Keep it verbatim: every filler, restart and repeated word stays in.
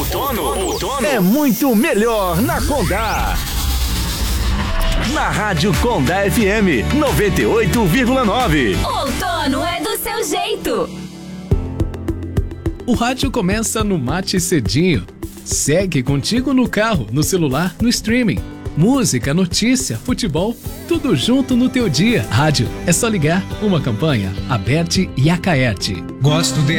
Outono, outono é muito melhor na Condá. Na Rádio Condá F M noventa e oito vírgula nove. Outono é do seu jeito. O rádio começa no Mate Cedinho. Segue contigo no carro, no celular, no streaming. Música, notícia, futebol, tudo junto no teu dia. Rádio, é só ligar. Uma campanha, Aberte e Acaerte. Gosto de